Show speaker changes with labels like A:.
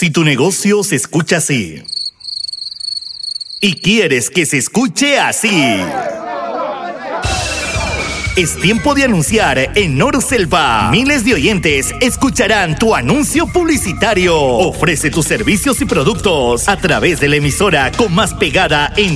A: Si tu negocio se escucha así y quieres que se escuche así, es tiempo de anunciar en Norselva. Miles de oyentes escucharán tu anuncio publicitario. Ofrece tus servicios y productos a través de la emisora con más pegada en